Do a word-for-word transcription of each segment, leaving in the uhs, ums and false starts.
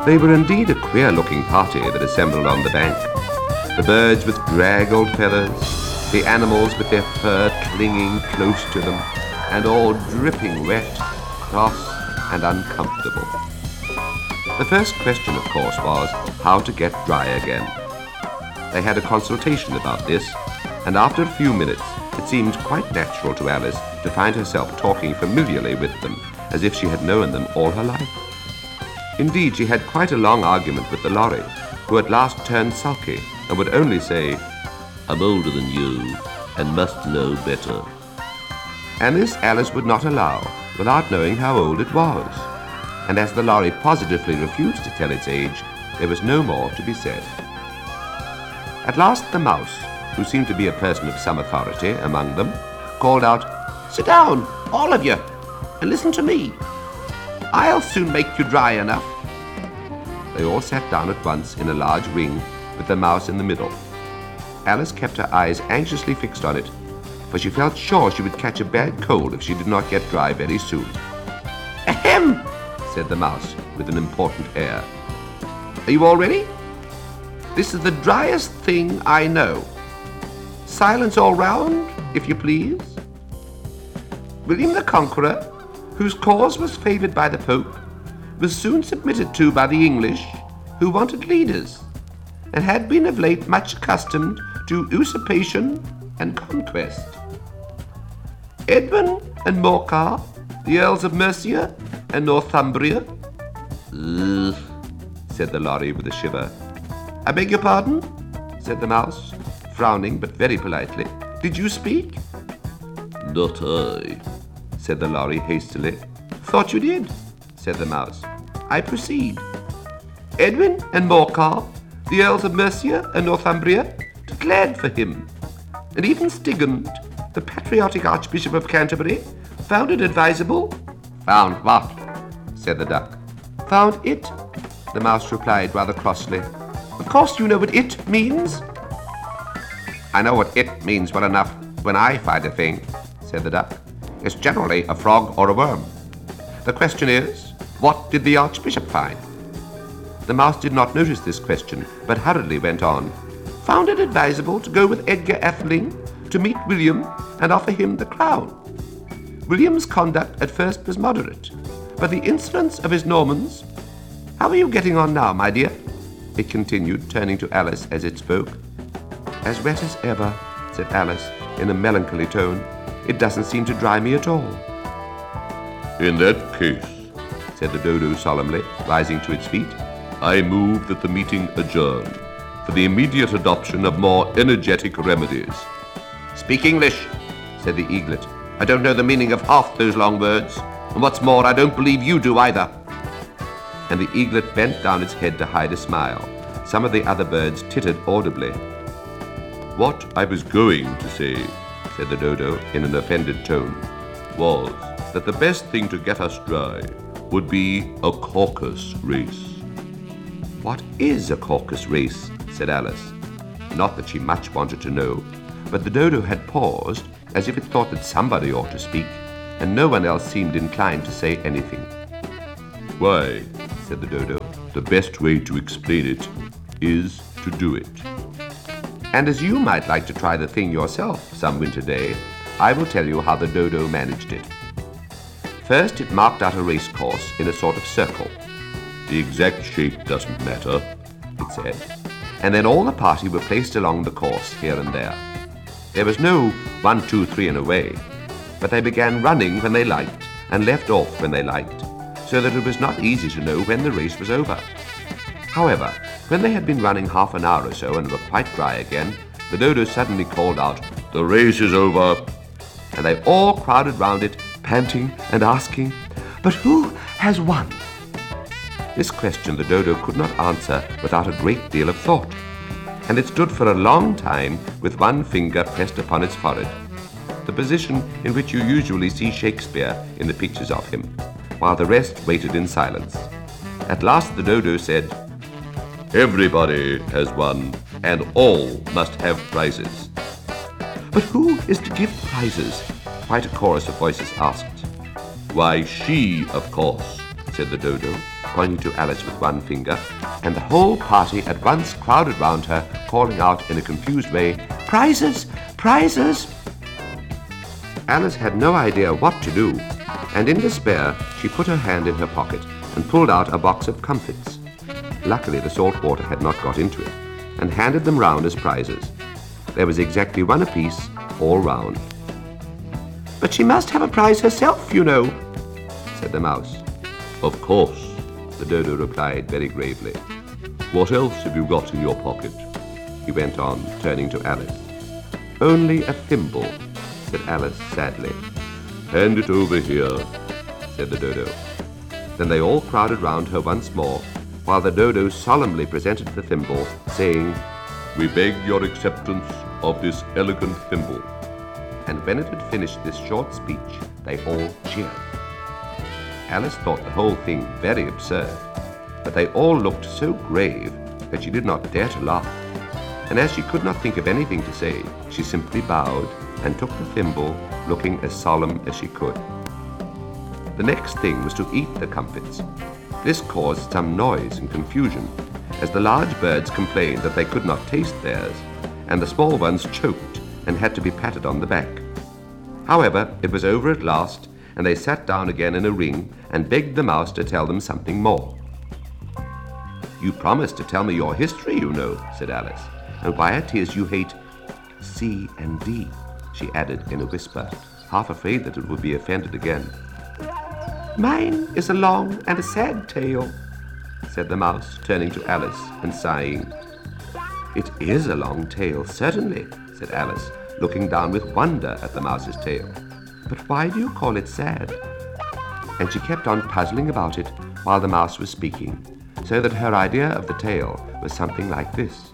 They were indeed a queer-looking party that assembled on the bank. The birds with draggled feathers, the animals with their fur clinging close to them, and all dripping wet, cross, and uncomfortable. The first question, of course, was how to get dry again. They had a consultation about this, and after a few minutes, it seemed quite natural to Alice to find herself talking familiarly with them, as if she had known them all her life. Indeed, she had quite a long argument with the lorry, who at last turned sulky and would only say, "I'm older than you, and must know better." And this Alice would not allow, without knowing how old it was. And as the lorry positively refused to tell its age, there was no more to be said. At last the mouse, who seemed to be a person of some authority among them, called out, "Sit down, all of you, and listen to me. I'll soon make you dry enough." They all sat down at once in a large ring, with the mouse in the middle. Alice kept her eyes anxiously fixed on it, for she felt sure she would catch a bad cold if she did not get dry very soon. "Ahem!" said the mouse, with an important air. "Are you all ready? This is the driest thing I know. Silence all round, if you please. William the Conqueror, whose cause was favoured by the Pope, was soon submitted to by the English, who wanted leaders, and had been of late much accustomed to usurpation and conquest. Edwin and Morcar, the Earls of Mercia and Northumbria." "Ugh," said the lorry with a shiver. "I beg your pardon?" said the mouse, frowning but very politely. "Did you speak?" "Not I," said the lorry hastily. "Thought you did," said the mouse. "I proceed. Edwin and Morcar, the Earls of Mercia and Northumbria, declared for him, and even Stigand, the patriotic Archbishop of Canterbury, found it advisable—" "Found what?" said the duck. "Found it," the mouse replied rather crossly. "Of course you know what it means." "I know what it means well enough when I find a thing," said the duck. "It's generally a frog or a worm. The question is, what did the Archbishop find?" The mouse did not notice this question, but hurriedly went on. "Found it advisable to go with Edgar Atheling to meet William and offer him the crown. William's conduct at first was moderate, but the insolence of his Normans— How are you getting on now, my dear?" it continued, turning to Alice as it spoke. "As wet as ever," said Alice, in a melancholy tone. "It doesn't seem to dry me at all." "In that case," said the dodo solemnly, rising to its feet, "I move that the meeting adjourn for the immediate adoption of more energetic remedies." "Speak English," said the eaglet. "I don't know the meaning of half those long words, and what's more, I don't believe you do either." And the eaglet bent down its head to hide a smile. Some of the other birds tittered audibly. "What I was going to say," said the dodo in an offended tone, "was that the best thing to get us dry would be a caucus race." "What is a caucus race?" said Alice. Not that she much wanted to know, but the dodo had paused, as if it thought that somebody ought to speak, and no one else seemed inclined to say anything. "Why," said the dodo, "the best way to explain it is to do it." And as you might like to try the thing yourself some winter day, I will tell you how the dodo managed it. First, it marked out a race course in a sort of circle. "The exact shape doesn't matter," it said, and then all the party were placed along the course here and there. There was no one, two, three, and away, but they began running when they liked and left off when they liked, so that it was not easy to know when the race was over. However, when they had been running half an hour or so and were quite dry again, the dodo suddenly called out, "The race is over," and they all crowded round it, panting and asking, "But who has won?" This question the dodo could not answer without a great deal of thought, and it stood for a long time with one finger pressed upon its forehead, the position in which you usually see Shakespeare in the pictures of him, while the rest waited in silence. At last the dodo said, "Everybody has won, and all must have prizes." "But who is to give prizes?" quite a chorus of voices asked. "Why, she, of course," said the Dodo, pointing to Alice with one finger, and the whole party at once crowded round her, calling out in a confused way, "Prizes! Prizes!" Alice had no idea what to do, and in despair she put her hand in her pocket and pulled out a box of comfits. Luckily the salt water had not got into it, and handed them round as prizes. There was exactly one apiece, all round. "But she must have a prize herself, you know," said the Mouse. "Of course," the Dodo replied very gravely. "What else have you got in your pocket?" he went on, turning to Alice. "Only a thimble," said Alice sadly. "Hand it over here," said the Dodo. Then they all crowded round her once more, while the Dodo solemnly presented the thimble, saying, "We beg your acceptance of this elegant thimble." And when it had finished this short speech, they all cheered. Alice thought the whole thing very absurd, but they all looked so grave that she did not dare to laugh, and as she could not think of anything to say, she simply bowed and took the thimble, looking as solemn as she could. The next thing was to eat the comfits. This caused some noise and confusion, as the large birds complained that they could not taste theirs, and the small ones choked and had to be patted on the back. However, it was over at last, and they sat down again in a ring and begged the Mouse to tell them something more. "You promised to tell me your history, you know," said Alice, "and why it is you hate C and D," she added in a whisper, half afraid that it would be offended again. "Mine is a long and a sad tale," said the Mouse, turning to Alice and sighing. "It is a long tale, certainly," said Alice, looking down with wonder at the Mouse's tail. "But why do you call it sad?" And she kept on puzzling about it while the Mouse was speaking, so that her idea of the tale was something like this.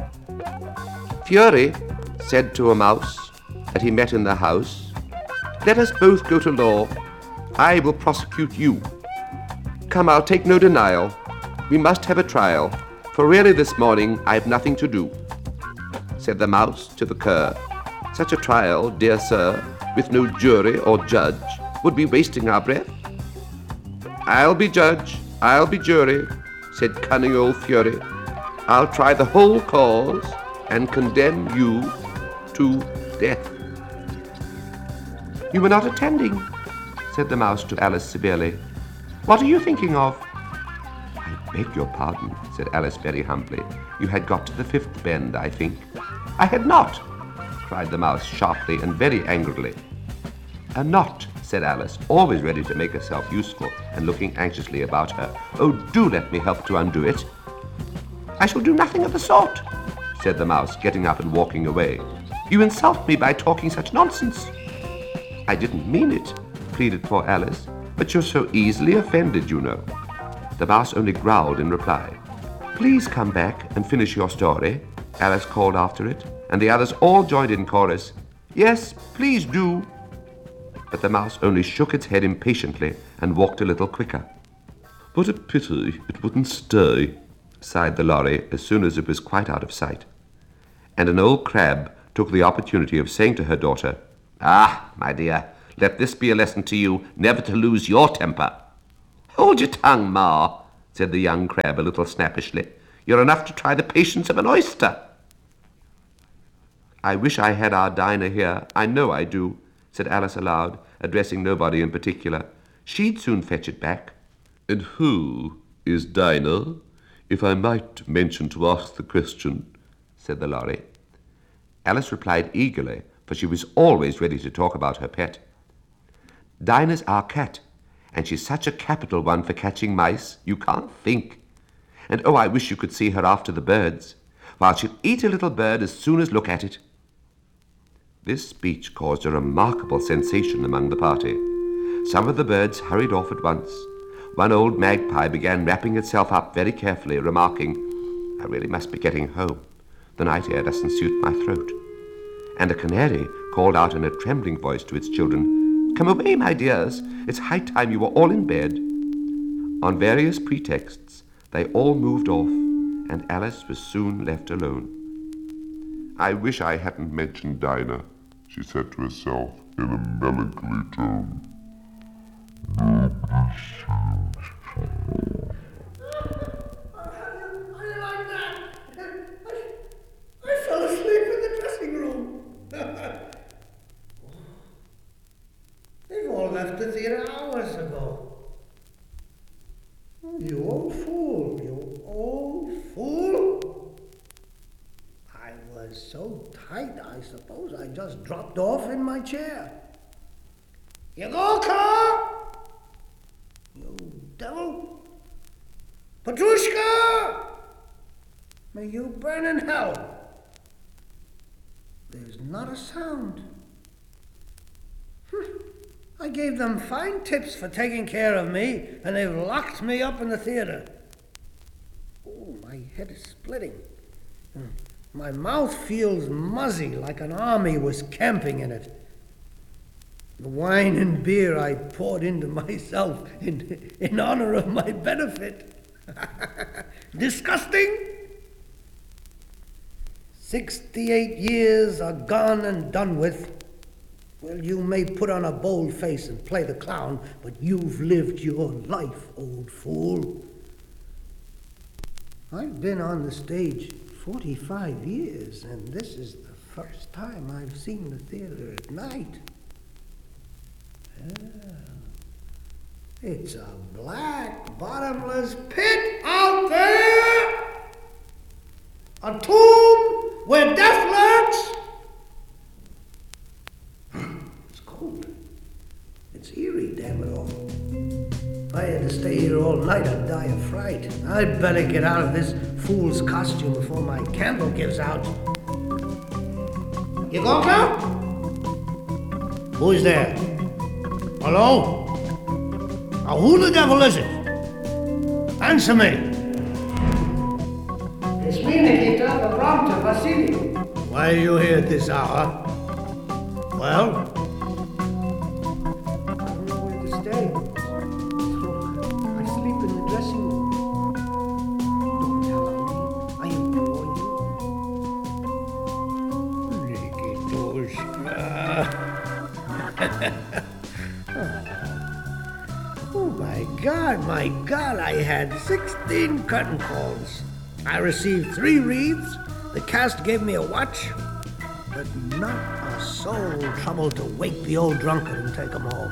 Fury said to a mouse that he met in the house, "Let us both go to law. I will prosecute you. Come, I'll take no denial. We must have a trial, for really this morning I've nothing to do." Said the Mouse to the Cur, "Such a trial, dear sir, with no jury or judge, would be wasting our breath." "I'll be judge, I'll be jury," said cunning old Fury. "I'll try the whole cause and condemn you to death." "You were not attending," said the Mouse to Alice severely. "What are you thinking of?" "I beg your pardon," said Alice very humbly. "You had got to the fifth bend, I think." "I had not," cried the Mouse sharply and very angrily. "A knot," said Alice, always ready to make herself useful and looking anxiously about her. "Oh, do let me help to undo it." "I shall do nothing of the sort," said the Mouse, getting up and walking away. "You insult me by talking such nonsense." "I didn't mean it," pleaded poor Alice, "but you're so easily offended, you know." The Mouse only growled in reply. "Please come back and finish your story," Alice called after it, and the others all joined in chorus, "Yes, please do." But the Mouse only shook its head impatiently and walked a little quicker. "What a pity it wouldn't stay," sighed the lorry as soon as it was quite out of sight. And an old crab took the opportunity of saying to her daughter, "Ah, my dear, let this be a lesson to you never to lose your temper." "Hold your tongue, Ma," said the young crab a little snappishly. "You're enough to try the patience of an oyster." "I wish I had our Dinah here, I know I do," said Alice aloud, addressing nobody in particular. "She'd soon fetch it back." "And who is Dinah, if I might mention to ask the question?" said the lorry. Alice replied eagerly, for she was always ready to talk about her pet. "Dinah's our cat, and she's such a capital one for catching mice, you can't think. And oh, I wish you could see her after the birds. While she'll eat a little bird as soon as look at it." This speech caused a remarkable sensation among the party. Some of the birds hurried off at once. One old magpie began wrapping itself up very carefully, remarking, "I really must be getting home. The night air doesn't suit my throat." And a canary called out in a trembling voice to its children, "Come away, my dears. It's high time you were all in bed." On various pretexts, they all moved off, and Alice was soon left alone. "I wish I hadn't mentioned Dinah," she said to herself in a melancholy tone. "Nobody seems You old fool, you old fool. I was so tight, I suppose I just dropped off in my chair. Yegorka! You devil! Petrushka! May you burn in hell. There's not a sound. Hm. I gave them fine tips for taking care of me, and they've locked me up in the theater. Oh, my head is splitting. My mouth feels muzzy, like an army was camping in it. The wine and beer I poured into myself in, in honor of my benefit. Disgusting! Sixty-eight years are gone and done with. Well, you may put on a bold face and play the clown, but you've lived your life, old fool. I've been on the stage forty-five years, and this is the first time I've seen the theater at night. Yeah. It's a black, bottomless pit out there! A tomb where death lurks! It's cold. It's eerie, damn it all. If I had to stay here all night, I'd die of fright. I'd better get out of this fool's costume before my candle gives out. Yegorka? Who is there? Hello? Now, who the devil is it? Answer me. It's me, Nikita, the prompter, Vasily. Why are you here at this hour? Well? I don't know where to stay. So I sleep in the dressing room. Don't tell me. I implore you. Nikitushka. Oh my God, my God, I had sixteen curtain calls. I received three wreaths, the cast gave me a watch, but not a soul troubled to wake the old drunkard and take him home.